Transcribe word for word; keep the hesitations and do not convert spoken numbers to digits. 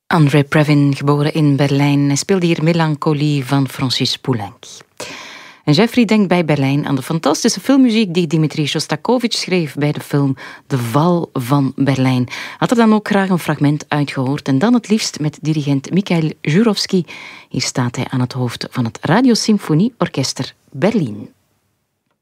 André Previn, geboren in Berlijn. Hij speelde hier Melancholie van Francis Poulenc. En Jeffrey denkt bij Berlijn aan de fantastische filmmuziek die Dmitri Shostakovich schreef bij de film De Val van Berlijn. Had er dan ook graag een fragment uitgehoord en dan het liefst met dirigent Mikhail Jurovsky. Hier staat hij aan het hoofd van het Radiosymfonieorkester Berlin.